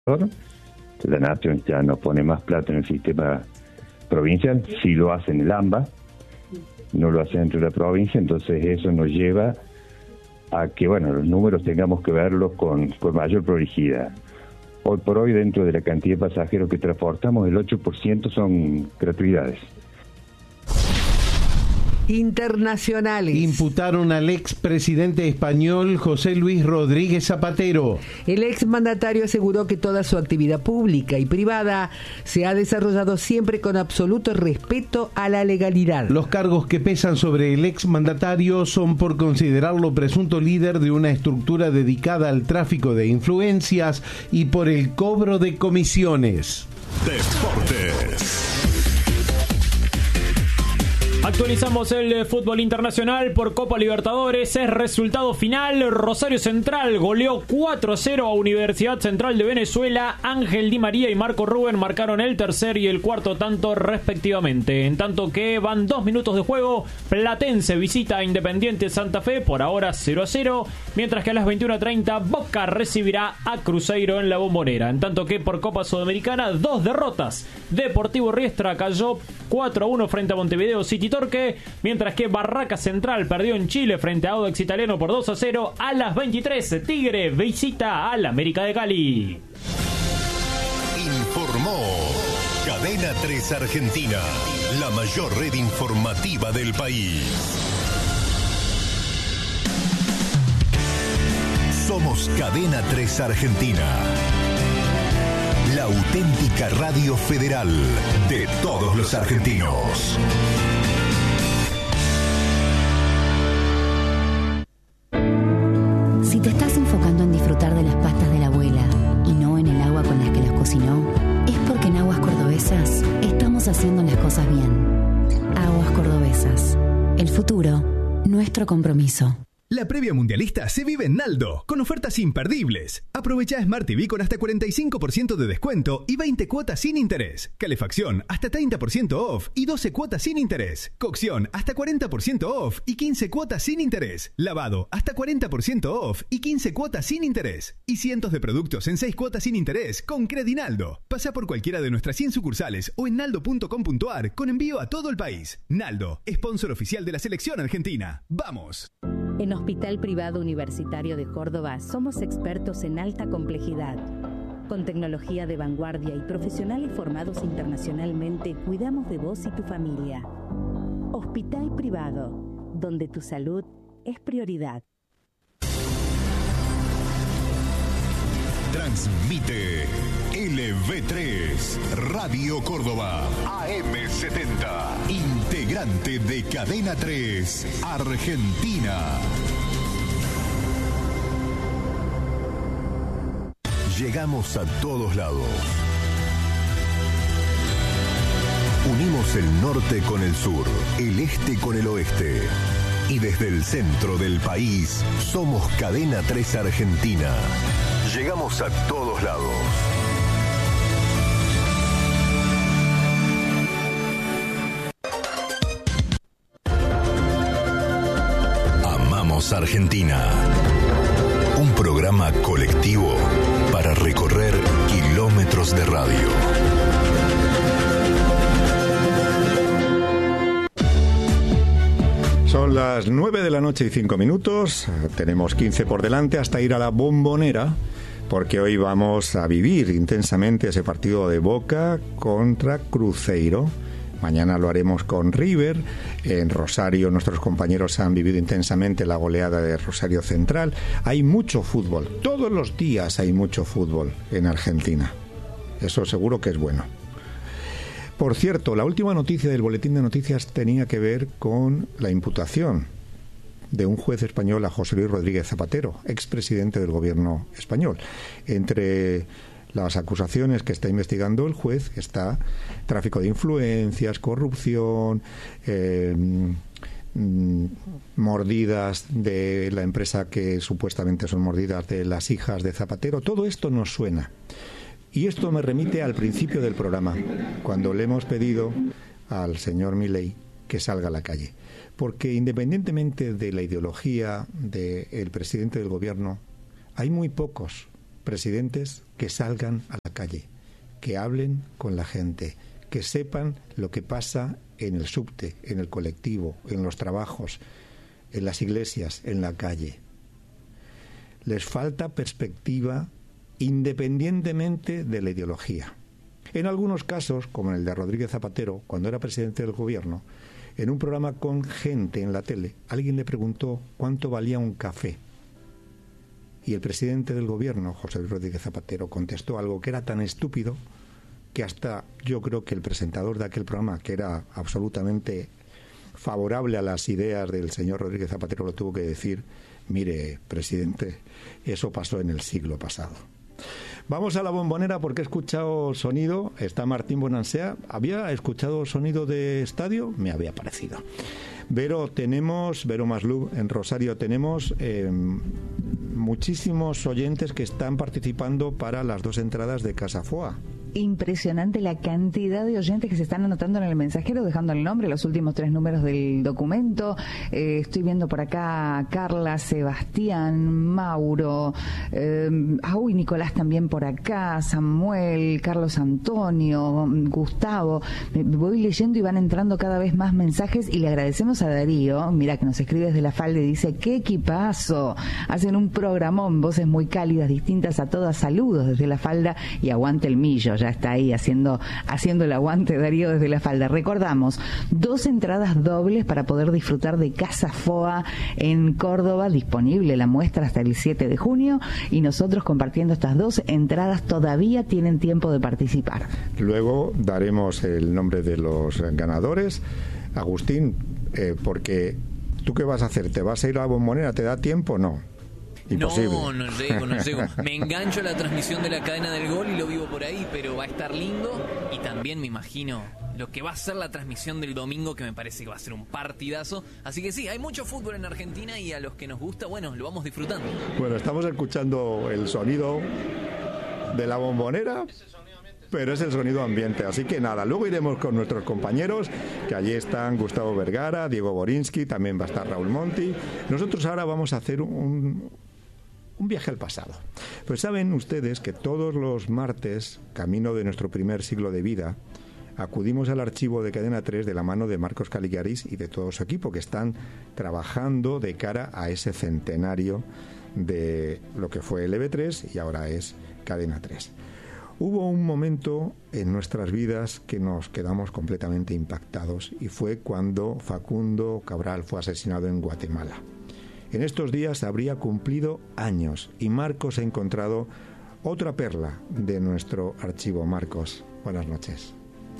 La Nación ya no pone más plata en el sistema provincial, sí lo hace en el AMBA, no lo hace dentro de la provincia, entonces eso nos lleva a que, bueno, los números tengamos que verlos con mayor prolijidad. Hoy por hoy, dentro de la cantidad de pasajeros que transportamos, el 8% son gratuidades. Internacionales. Imputaron al expresidente español José Luis Rodríguez Zapatero. El exmandatario aseguró que toda su actividad pública y privada se ha desarrollado siempre con absoluto respeto a la legalidad. Los cargos que pesan sobre el exmandatario son por considerarlo presunto líder de una estructura dedicada al tráfico de influencias y por el cobro de comisiones. Deportes. Actualizamos el fútbol internacional por Copa Libertadores. Es resultado final. Rosario Central goleó 4-0 a Universidad Central de Venezuela. Ángel Di María y Marco Rubén marcaron el tercer y el cuarto tanto respectivamente. En tanto que van 2 minutos de juego, Platense visita a Independiente Santa Fe, por ahora 0-0. Mientras que a las 21:30 Boca recibirá a Cruzeiro en la Bombonera. En tanto que por Copa Sudamericana, 2 derrotas. Deportivo Riestra cayó 4-1 frente a Montevideo City Torque, mientras que Barraca Central perdió en Chile frente a Audax Italiano por 2-0. A las 23, Tigre visita al América de Cali. Informó Cadena 3 Argentina, la mayor red informativa del país. Somos Cadena 3 Argentina, la auténtica radio federal de todos los argentinos. Si te estás enfocando en disfrutar de las pastas de la abuela y no en el agua con las que las cocinó, es porque en Aguas Cordobesas estamos haciendo las cosas bien. Aguas Cordobesas. El futuro, nuestro compromiso. La previa mundialista se vive en Naldo, con ofertas imperdibles. Aprovecha Smart TV con hasta 45% de descuento y 20 cuotas sin interés. Calefacción hasta 30% off y 12 cuotas sin interés. Cocción hasta 40% off y 15 cuotas sin interés. Lavado hasta 40% off y 15 cuotas sin interés. Y cientos de productos en 6 cuotas sin interés con Credinaldo. Pasa por cualquiera de nuestras 100 sucursales o en naldo.com.ar con envío a todo el país. Naldo, sponsor oficial de la selección argentina. ¡Vamos! En Hospital Privado Universitario de Córdoba somos expertos en alta complejidad. Con tecnología de vanguardia y profesionales formados internacionalmente, cuidamos de vos y tu familia. Hospital Privado, donde tu salud es prioridad. Transmite LV3 Radio Córdoba AM70, integrante de Cadena 3 Argentina. Llegamos a todos lados. Unimos el norte con el sur, el este con el oeste. Y desde el centro del país somos Cadena 3 Argentina. Llegamos a todos lados. Amamos Argentina. Un programa colectivo para recorrer kilómetros de radio. Son las 9 de la noche y 5 minutos. Tenemos 15 por delante hasta ir a la Bombonera, porque hoy vamos a vivir intensamente ese partido de Boca contra Cruzeiro. Mañana lo haremos con River. En Rosario nuestros compañeros han vivido intensamente la goleada de Rosario Central. Hay mucho fútbol. Todos los días hay mucho fútbol en Argentina. Eso seguro que es bueno. Por cierto, la última noticia del boletín de noticias tenía que ver con la imputación de un juez español a José Luis Rodríguez Zapatero, expresidente del gobierno español. Entre las acusaciones que está investigando el juez está tráfico de influencias, corrupción, mordidas de la empresa que supuestamente son mordidas de las hijas de Zapatero. Todo esto nos suena. Y esto me remite al principio del programa, cuando le hemos pedido al señor Milei que salga a la calle. Porque independientemente de la ideología del presidente del gobierno, hay muy pocos presidentes que salgan a la calle, que hablen con la gente, que sepan lo que pasa en el subte, en el colectivo, en los trabajos, en las iglesias, en la calle. Les falta perspectiva independientemente de la ideología. En algunos casos, como en el de Rodríguez Zapatero, cuando era presidente del gobierno, en un programa con gente en la tele, alguien le preguntó cuánto valía un café. Y el presidente del gobierno, José Luis Rodríguez Zapatero, contestó algo que era tan estúpido que hasta yo creo que el presentador de aquel programa, que era absolutamente favorable a las ideas del señor Rodríguez Zapatero, lo tuvo que decir: mire, presidente, eso pasó en el siglo pasado. Vamos a la Bombonera porque he escuchado sonido. Está Martín Bonansea. ¿Había escuchado sonido de estadio? Me había parecido. Vero Maslub, en Rosario tenemos muchísimos oyentes que están participando para las 2 entradas de Casa Foa. Impresionante la cantidad de oyentes que se están anotando en el mensajero, dejando el nombre, los últimos 3 números del documento. Estoy viendo por acá Carla, Sebastián, Mauro, Nicolás también por acá, Samuel, Carlos Antonio, Gustavo. Voy leyendo y van entrando cada vez más mensajes y le agradecemos a Darío, mira, que nos escribe desde La Falda y dice: ¡qué equipazo! Hacen un programón, voces muy cálidas, distintas a todas. Saludos desde La Falda y aguante el millo. Ya está ahí haciendo el aguante Darío desde La Falda. Recordamos, 2 entradas dobles para poder disfrutar de Casa Foa en Córdoba, disponible la muestra hasta el 7 de junio, y nosotros compartiendo estas 2 entradas todavía tienen tiempo de participar. Luego daremos el nombre de los ganadores. Agustín, porque ¿tú qué vas a hacer? ¿Te vas a ir a la Bombonera? ¿Te da tiempo? No. Imposible. No llego. Me engancho a la transmisión de la cadena del gol y lo vivo por ahí, pero va a estar lindo. Y también me imagino lo que va a ser la transmisión del domingo, que me parece que va a ser un partidazo. Así que sí, hay mucho fútbol en Argentina y a los que nos gusta, bueno, lo vamos disfrutando. Bueno, estamos escuchando el sonido de la Bombonera, pero es el sonido ambiente, así que nada, luego iremos con nuestros compañeros, que allí están Gustavo Vergara, Diego Borinsky, también va a estar Raúl Monti. Nosotros ahora vamos a hacer un viaje al pasado. Pues saben ustedes que todos los martes, camino de nuestro primer siglo de vida, acudimos al archivo de Cadena 3 de la mano de Marcos Caligaris y de todo su equipo, que están trabajando de cara a ese centenario de lo que fue el EV3 y ahora es Cadena 3. Hubo un momento en nuestras vidas que nos quedamos completamente impactados, y fue cuando Facundo Cabral fue asesinado en Guatemala. En estos días habría cumplido años y Marcos ha encontrado otra perla de nuestro archivo. Marcos, buenas noches.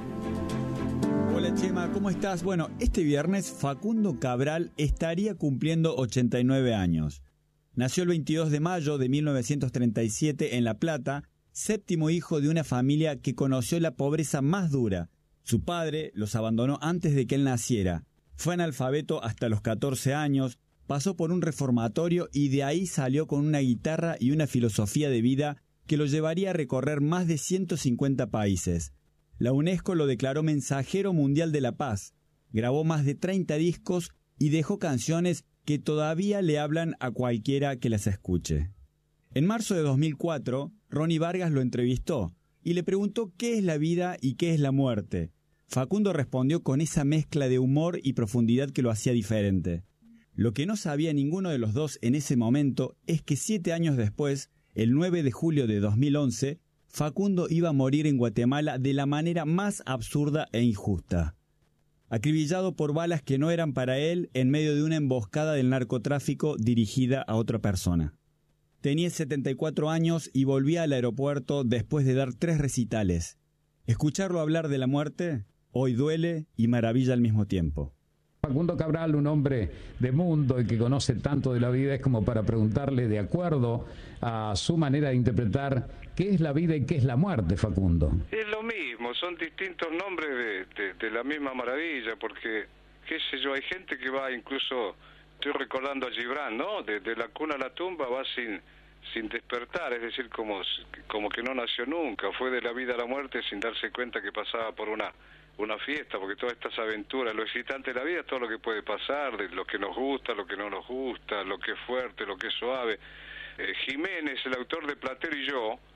Hola Chema, ¿cómo estás? Bueno, este viernes Facundo Cabral estaría cumpliendo 89 años. Nació el 22 de mayo de 1937 en La Plata, 7º hijo de una familia que conoció la pobreza más dura. Su padre los abandonó antes de que él naciera. Fue analfabeto hasta los 14 años, pasó por un reformatorio y de ahí salió con una guitarra y una filosofía de vida que lo llevaría a recorrer más de 150 países. La UNESCO lo declaró mensajero mundial de la paz, grabó más de 30 discos y dejó canciones que todavía le hablan a cualquiera que las escuche. En marzo de 2004, Ronnie Vargas lo entrevistó y le preguntó qué es la vida y qué es la muerte. Facundo respondió con esa mezcla de humor y profundidad que lo hacía diferente. Lo que no sabía ninguno de los dos en ese momento es que 7 años después, el 9 de julio de 2011, Facundo iba a morir en Guatemala de la manera más absurda e injusta. Acribillado por balas que no eran para él en medio de una emboscada del narcotráfico dirigida a otra persona. Tenía 74 años y volvía al aeropuerto después de dar 3 recitales. Escucharlo hablar de la muerte hoy duele y maravilla al mismo tiempo. Facundo Cabral, un hombre de mundo y que conoce tanto de la vida, es como para preguntarle, de acuerdo a su manera de interpretar, ¿qué es la vida y qué es la muerte, Facundo? Es lo mismo, son distintos nombres de la misma maravilla, porque, qué sé yo, hay gente que va incluso, estoy recordando a Gibran, ¿no? De la cuna a la tumba va sin despertar, es decir, como que no nació nunca, fue de la vida a la muerte sin darse cuenta que pasaba por una fiesta, porque todas estas aventuras, lo excitante de la vida es todo lo que puede pasar, de lo que nos gusta, lo que no nos gusta, lo que es fuerte, lo que es suave. Jiménez, el autor de Platero y yo,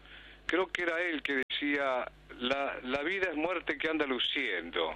creo que era él que decía, la vida es muerte que anda luciendo.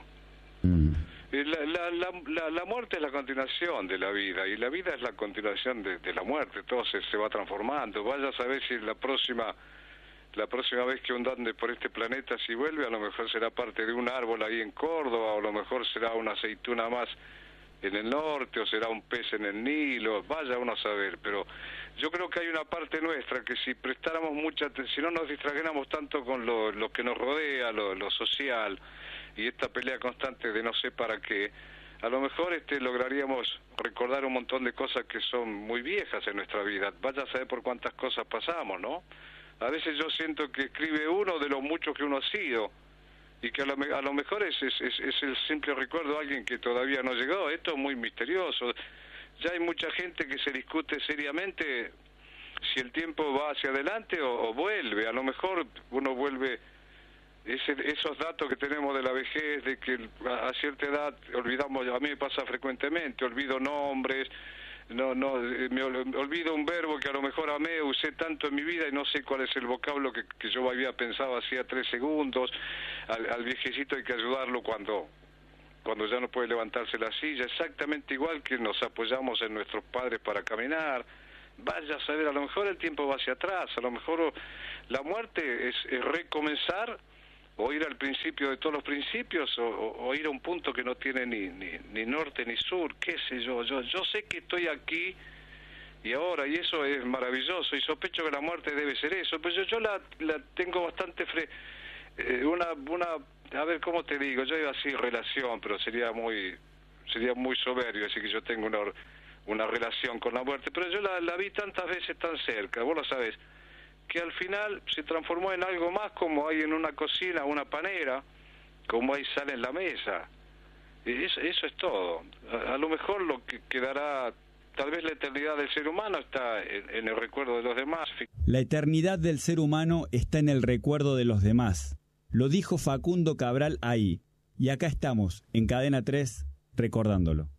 La muerte es la continuación de la vida, y la vida es la continuación de la muerte. Todo se va transformando. Vaya a saber si la próxima vez que uno ande por este planeta, si vuelve, a lo mejor será parte de un árbol ahí en Córdoba, o a lo mejor será una aceituna más en el norte, o será un pez en el Nilo, vaya uno a saber. Pero yo creo que hay una parte nuestra que si prestáramos mucha atención, si no nos distrajéramos tanto con lo que nos rodea, lo social, y esta pelea constante de no sé para qué, a lo mejor lograríamos recordar un montón de cosas que son muy viejas en nuestra vida. Vaya a saber por cuántas cosas pasamos, ¿no? A veces yo siento que escribe uno de los muchos que uno ha sido, y que a lo mejor es el simple recuerdo de alguien que todavía no llegó. Esto es muy misterioso. Ya hay mucha gente que se discute seriamente si el tiempo va hacia adelante o vuelve. A lo mejor uno vuelve... esos datos que tenemos de la vejez, de que a cierta edad olvidamos, a mí me pasa frecuentemente, olvido nombres, me olvido un verbo que a lo mejor usé tanto en mi vida y no sé cuál es el vocablo que yo había pensado hacía 3 segundos. Al viejecito hay que ayudarlo cuando ya no puede levantarse la silla, exactamente igual que nos apoyamos en nuestros padres para caminar. Vaya a saber, a lo mejor el tiempo va hacia atrás, a lo mejor la muerte es recomenzar, o ir al principio de todos los principios, o ir a un punto que no tiene ni norte ni sur, qué sé yo. Yo sé que estoy aquí y ahora, y eso es maravilloso, y sospecho que la muerte debe ser eso, pero yo la tengo bastante a ver, ¿cómo te digo? Yo iba a decir relación, pero sería muy soberbio decir que yo tengo una relación con la muerte, pero yo la vi tantas veces tan cerca, vos lo sabés, que al final se transformó en algo más, como hay en una cocina una panera, como hay sal en la mesa. Eso es todo. A lo mejor lo que quedará, tal vez la eternidad del ser humano está en el recuerdo de los demás. La eternidad del ser humano está en el recuerdo de los demás. Lo dijo Facundo Cabral ahí. Y acá estamos, en Cadena 3, recordándolo.